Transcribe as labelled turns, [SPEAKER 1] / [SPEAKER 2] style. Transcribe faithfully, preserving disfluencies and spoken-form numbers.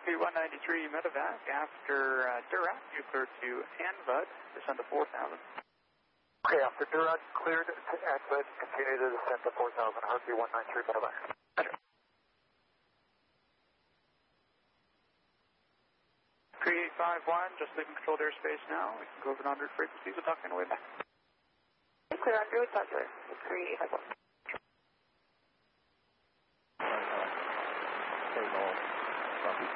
[SPEAKER 1] Heartbeat one ninety-three medevac. After uh, Durac, you clear to Anvud, descend to four thousand.
[SPEAKER 2] Okay, after Durac cleared to Anvud, continue to descend to four thousand. Heartbeat one ninety-three medevac.
[SPEAKER 1] Roger. three eight five one, just leaving controlled airspace now. We can go over one hundred frequencies. We'll talk on the way back.
[SPEAKER 3] Clear on Druid Popular, three eight five one.